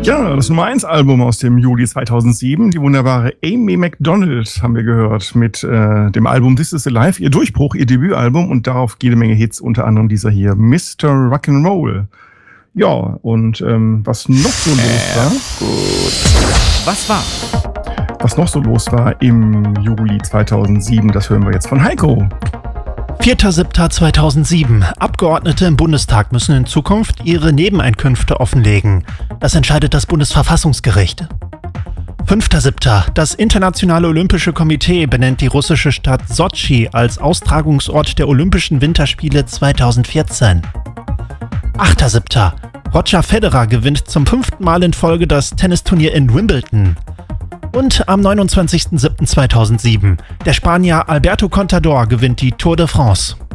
Ja, das Nummer 1 Album aus dem Juli 2007, die wunderbare Amy Macdonald haben wir gehört mit dem Album This Is Alive, ihr Durchbruch, ihr Debütalbum und darauf jede Menge Hits, unter anderem dieser hier, Mr. Rock'n'Roll. Ja, und was noch so los war? Gut. Was war? Was noch so los war im Juli 2007, das hören wir jetzt von Heiko. 4.7.2007. Abgeordnete im Bundestag müssen in Zukunft ihre Nebeneinkünfte offenlegen. Das entscheidet das Bundesverfassungsgericht. 5.7. Das Internationale Olympische Komitee benennt die russische Stadt Sotschi als Austragungsort der Olympischen Winterspiele 2014. 8.7. Roger Federer gewinnt zum 5. Mal in Folge das Tennisturnier in Wimbledon. Und am 29.07.2007, der Spanier Alberto Contador gewinnt die Tour de France.